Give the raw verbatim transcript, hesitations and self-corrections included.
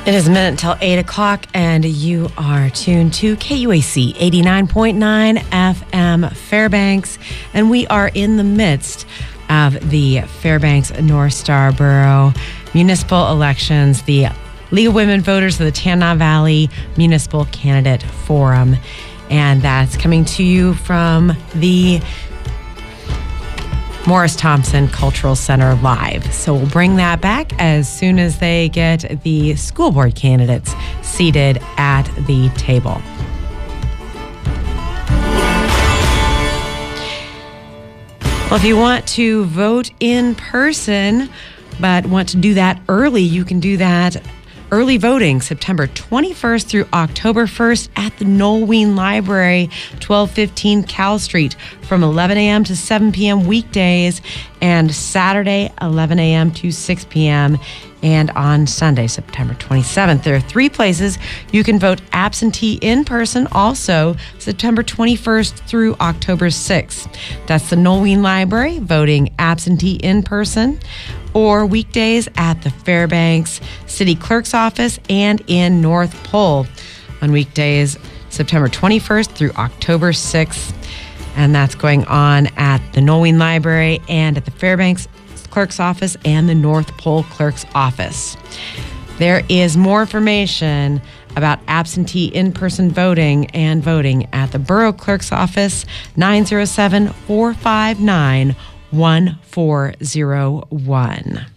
It is a minute until eight o'clock, and you are tuned to K U A C eighty-nine point nine F M Fairbanks, and we are in the midst of the Fairbanks North Star Borough municipal elections, the League of Women Voters of the Tanana Valley Municipal Candidate Forum, and that's coming to you from the Morris Thompson Cultural Center live. So we'll bring that back as soon as they get the school board candidates seated at the table. Well, if you want to vote in person but want to do that early, you can do that early voting September twenty-first through October first at the Nolwenn Library, twelve fifteen Cal Street, from eleven a.m. to seven p.m. weekdays, and Saturday eleven a.m. to six p.m. and on Sunday, September twenty-seventh. There are three places you can vote absentee in person also September twenty-first through October sixth. That's the Nolwenn Library, voting absentee in person, or weekdays at the Fairbanks City Clerk's Office and in North Pole on weekdays September twenty-first through October sixth. And that's going on at the Nolwenn Library and at the Fairbanks Clerk's Office and the North Pole Clerk's Office. There is more information about absentee in-person voting and voting at the Borough Clerk's Office, nine oh seven, four five nine, one four oh one.